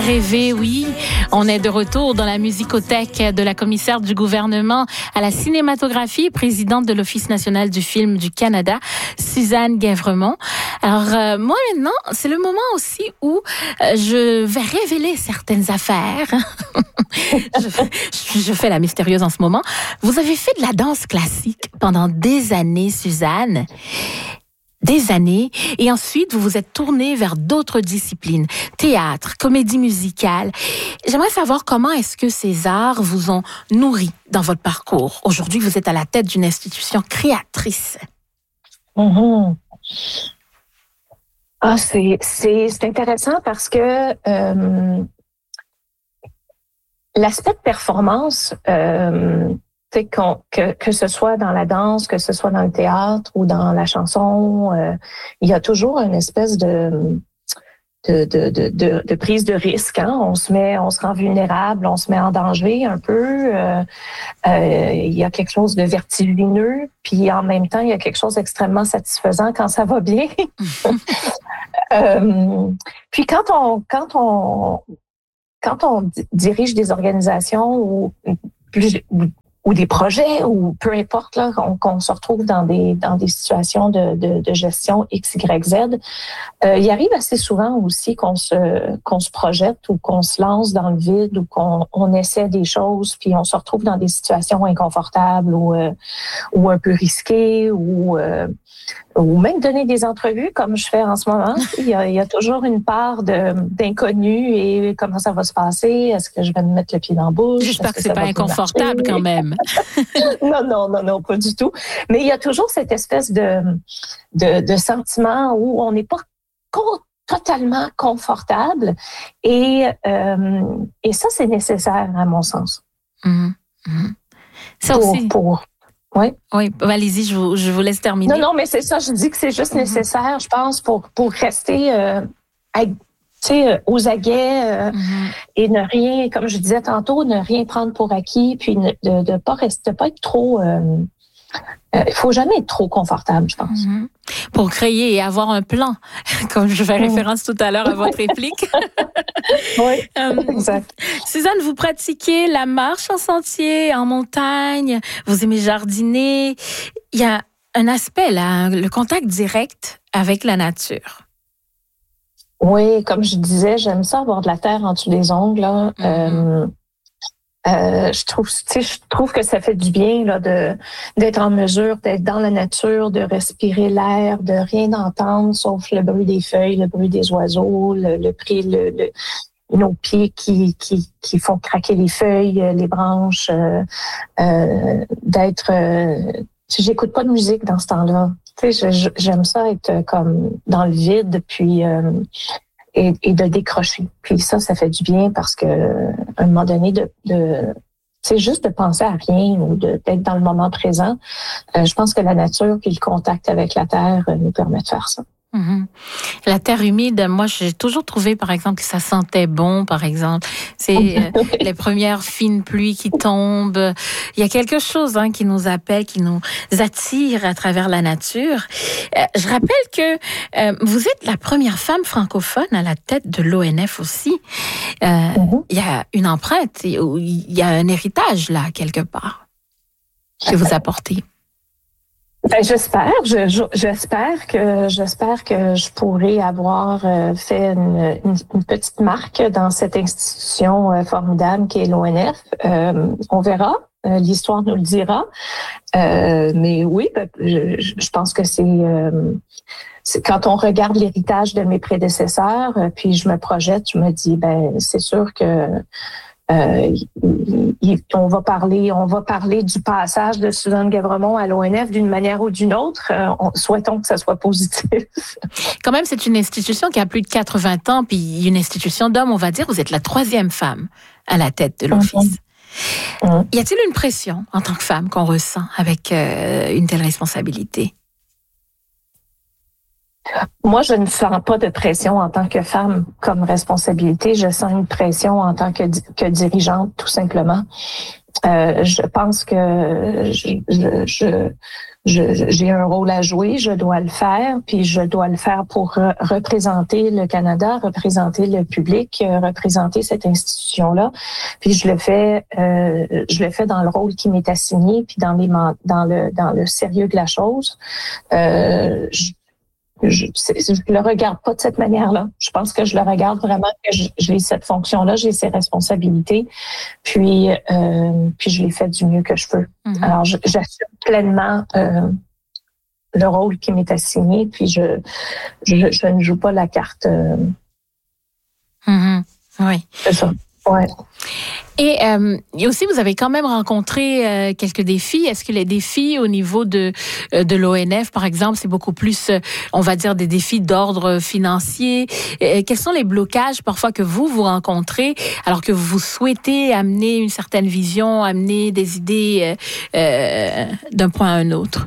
rêver, oui. On est de retour dans la musicothèque de la commissaire du gouvernement à la cinématographie, présidente de l'Office national du film du Canada, Suzanne Guèvremont. Alors, moi maintenant, c'est le moment aussi où je vais révéler certaines affaires. je fais la mystérieuse en ce moment. Vous avez fait de la danse classique pendant des années, Suzanne. Des années, et ensuite vous vous êtes tournée vers d'autres disciplines, théâtre, comédie musicale. J'aimerais savoir comment est-ce que ces arts vous ont nourri dans votre parcours. Aujourd'hui, vous êtes à la tête d'une institution créatrice. Mm-hmm. Ah, c'est intéressant parce que l'aspect de performance, que ce soit dans la danse, que ce soit dans le théâtre ou dans la chanson, il y a toujours une espèce de prise de risque. Hein? On se rend vulnérable, on se met en danger un peu. Il y a quelque chose de vertigineux, puis en même temps, il y a quelque chose d'extrêmement satisfaisant quand ça va bien. Puis quand on dirige des organisations ou des projets, ou peu importe, là, qu'on se retrouve dans des situations de gestion X, Y, Z, il arrive assez souvent aussi qu'on se projette ou qu'on se lance dans le vide ou qu'on essaie des choses, puis on se retrouve dans des situations inconfortables ou un peu risquées ou même donner des entrevues comme je fais en ce moment. Il y a toujours une part d'inconnu et comment ça va se passer. Est-ce que je vais me mettre le pied dans la bouche? J'espère que c'est pas inconfortable quand même. Non, pas du tout. Mais il y a toujours cette espèce de sentiment où on n'est pas totalement confortable et ça, c'est nécessaire à mon sens. Mm-hmm. Mm-hmm. Ça aussi. Oui, allez-y, je vous laisse terminer. Non, mais c'est ça, je dis que c'est juste nécessaire, je pense, pour rester aux aguets et ne rien, comme je disais tantôt, ne rien prendre pour acquis, puis de pas être trop... il faut jamais être trop confortable, je pense. Mm-hmm. Pour créer et avoir un plan, comme je fais référence tout à l'heure à votre réplique. Oui, exact. Suzanne, vous pratiquez la marche en sentier, en montagne, vous aimez jardiner. Il y a un aspect là, le contact direct avec la nature. Oui, comme je disais, j'aime ça avoir de la terre en dessous des ongles. Là. Mm-hmm. Je trouve que ça fait du bien là d'être en mesure d'être dans la nature, de respirer l'air, de rien entendre sauf le bruit des feuilles, le bruit des oiseaux, nos pieds qui font craquer les feuilles, les branches, j'écoute pas de musique dans ce temps-là. J'aime ça être comme dans le vide, puis et de décrocher. Puis ça fait du bien parce que à un moment donné, c'est juste de penser à rien ou d'être dans le moment présent. Je pense que la nature puis le contact avec la terre nous permet de faire ça. Mm-hmm. La terre humide, moi, j'ai toujours trouvé, par exemple, que ça sentait bon, par exemple. C'est les premières fines pluies qui tombent. Il y a quelque chose qui nous appelle, qui nous attire à travers la nature. Je rappelle que vous êtes la première femme francophone à la tête de l'ONF aussi. Il y a une empreinte, il y a un héritage là, quelque part, que vous apportez. J'espère que je pourrai avoir fait une petite marque dans cette institution formidable qui est l'ONF. On verra, l'histoire nous le dira. Mais oui, je pense que c'est quand on regarde l'héritage de mes prédécesseurs, puis je me projette, je me dis c'est sûr que on va parler du passage de Suzanne Guèvremont à l'ONF d'une manière ou d'une autre. Souhaitons que ça soit positif. Quand même, c'est une institution qui a plus de 80 ans, puis une institution d'hommes, on va dire. Vous êtes la 3e femme à la tête de l'Office. Y a-t-il une pression en tant que femme qu'on ressent avec une telle responsabilité? Moi, je ne sens pas de pression en tant que femme comme responsabilité. Je sens une pression en tant que dirigeante, tout simplement. Je pense que j'ai un rôle à jouer, je dois le faire, puis je dois le faire pour représenter le Canada, représenter le public, représenter cette institution-là. Puis je le fais dans le rôle qui m'est assigné, puis dans le sérieux de la chose. Je le regarde pas de cette manière-là. Je pense que je le regarde vraiment que j'ai cette fonction-là, j'ai ces responsabilités, puis je les fais du mieux que je peux. Mm-hmm. Alors, j'assume pleinement le rôle qui m'est assigné, puis je ne joue pas la carte. Mm-hmm. Oui. C'est ça. Ouais. Et aussi, vous avez quand même rencontré quelques défis. Est-ce que les défis au niveau de l'ONF, par exemple, c'est beaucoup plus, on va dire, des défis d'ordre financier? Quels sont les blocages parfois que vous rencontrez alors que vous souhaitez amener une certaine vision, amener des idées d'un point à un autre?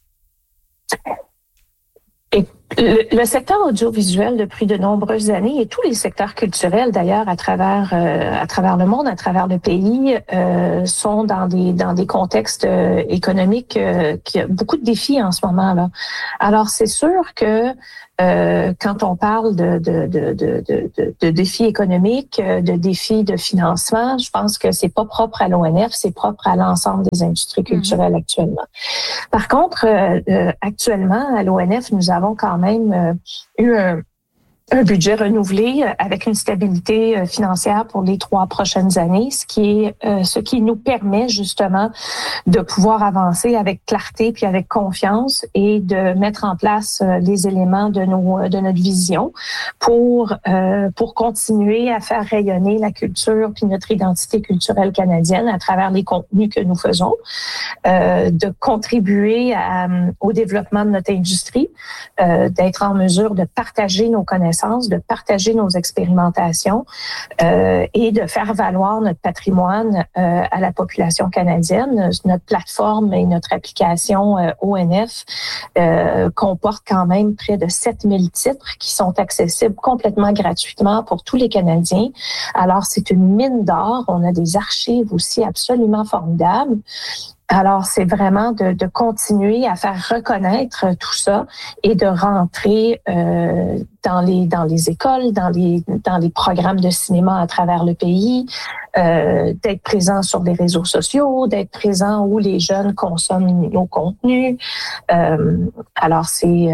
Le secteur audiovisuel depuis de nombreuses années et tous les secteurs culturels d'ailleurs à travers le monde, à travers le pays, sont dans des contextes économiques qui a beaucoup de défis en ce moment là. Alors c'est sûr que quand on parle de défis économiques, de défis de financement, je pense que c'est pas propre à l'ONF, c'est propre à l'ensemble des industries culturelles actuellement. Par contre, actuellement, à l'ONF, nous avons quand même eu un budget renouvelé avec une stabilité financière pour les 3 prochaines années, ce qui nous permet justement de pouvoir avancer avec clarté puis avec confiance et de mettre en place les éléments de notre vision pour continuer à faire rayonner la culture puis notre identité culturelle canadienne à travers les contenus que nous faisons, de contribuer au développement de notre industrie, d'être en mesure de partager nos connaissances, de partager nos expérimentations et de faire valoir notre patrimoine à la population canadienne. Notre plateforme et notre application ONF comporte quand même près de 7000 titres qui sont accessibles complètement gratuitement pour tous les Canadiens. Alors, c'est une mine d'or. On a des archives aussi absolument formidables. Alors, c'est vraiment de continuer à faire reconnaître tout ça et de rentrer dans les écoles, dans les programmes de cinéma à travers le pays, d'être présent sur les réseaux sociaux, d'être présent où les jeunes consomment nos contenus. Alors, c'est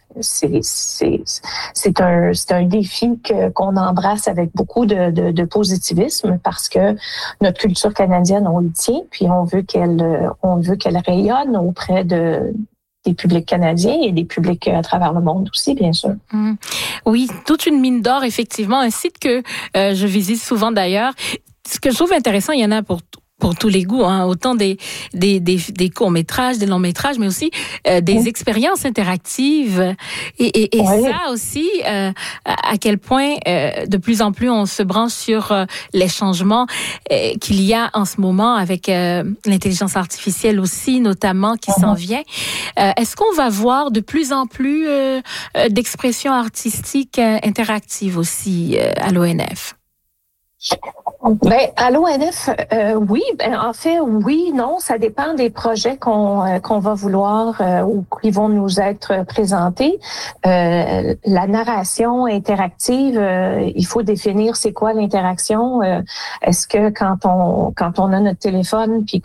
un défi qu'on embrasse avec beaucoup de positivisme parce que notre culture canadienne, on le tient, puis on veut qu'elle rayonne auprès des publics canadiens et des publics à travers le monde aussi, bien sûr. Oui, toute une mine d'or, effectivement. Un site que je visite souvent d'ailleurs. Ce que je trouve intéressant, il y en a pour tous les goûts, hein, autant des courts-métrages, des longs-métrages, mais aussi des expériences interactives. Et oui. Ça aussi, à quel point de plus en plus on se branche sur les changements qu'il y a en ce moment avec l'intelligence artificielle aussi, notamment, qui s'en vient. Est-ce qu'on va voir de plus en plus d'expressions artistiques interactives aussi à l'ONF? Ben, à l'ONF, oui. Ben, en fait, oui, non, ça dépend des projets qu'on va vouloir ou qui vont nous être présentés. La narration interactive, il faut définir c'est quoi l'interaction. Est-ce que quand on a notre téléphone puis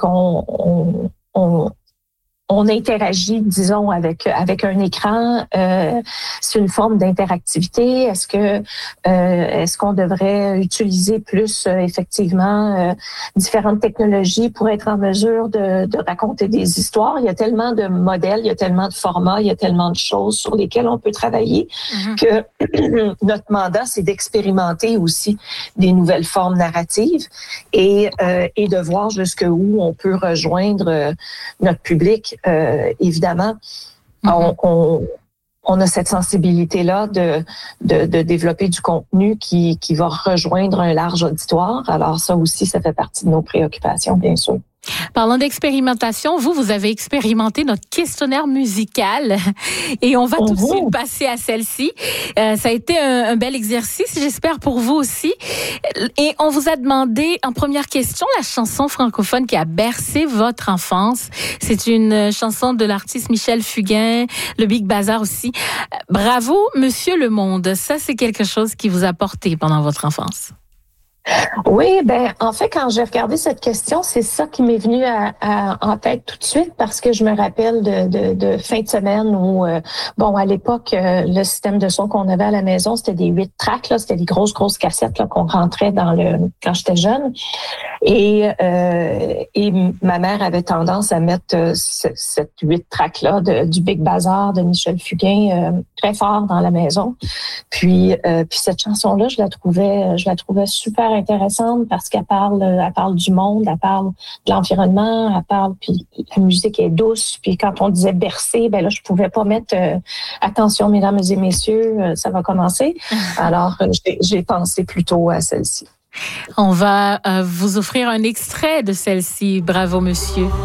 on interagit, disons, avec un écran. C'est une forme d'interactivité. Est-ce qu'on devrait utiliser plus effectivement différentes technologies pour être en mesure de raconter des histoires? Il y a tellement de modèles, il y a tellement de formats, il y a tellement de choses sur lesquelles on peut travailler que notre mandat, c'est d'expérimenter aussi des nouvelles formes narratives et de voir jusqu'où on peut rejoindre notre public. Évidemment, on a cette sensibilité-là de développer du contenu qui va rejoindre un large auditoire. Alors ça aussi, ça fait partie de nos préoccupations, bien sûr. Parlant d'expérimentation, vous avez expérimenté notre questionnaire musical et on va tout de suite passer à celle-ci. Ça a été un bel exercice, j'espère pour vous aussi. Et on vous a demandé en première question la chanson francophone qui a bercé votre enfance. C'est une chanson de l'artiste Michel Fugain, le Big Bazar aussi. Bravo, Monsieur le Monde. Ça, c'est quelque chose qui vous a porté pendant votre enfance. Oui, en fait, quand j'ai regardé cette question, c'est ça qui m'est venu en tête tout de suite parce que je me rappelle de fin de semaine où, à l'époque, le système de son qu'on avait à la maison, c'était des 8 tracks, là, c'était des grosses cassettes là, qu'on rentrait quand j'étais jeune. Et ma mère avait tendance à mettre cette 8 tracks-là du Big Bazar de Michel Fugain très fort dans la maison. Puis cette chanson-là, je la trouvais super intéressante parce qu'elle parle du monde, elle parle de l'environnement, puis la musique est douce. Puis quand on disait bercer, là, je pouvais pas mettre attention, mesdames et messieurs, ça va commencer. Alors, j'ai pensé plutôt à celle-ci. On va vous offrir un extrait de celle-ci. Bravo, monsieur.